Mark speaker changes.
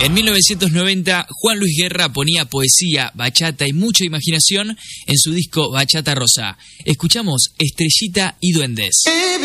Speaker 1: En 1990, Juan Luis Guerra ponía poesía, bachata y mucha imaginación en su disco Bachata Rosa. Escuchamos Estrellita y Duendes.